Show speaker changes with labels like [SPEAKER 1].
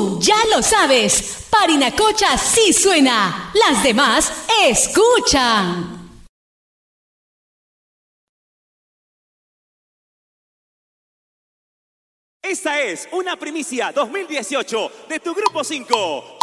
[SPEAKER 1] Tú ya lo sabes, Parinacocha sí suena, las demás escuchan.
[SPEAKER 2] Esta es una primicia 2018 de tu Grupo 5.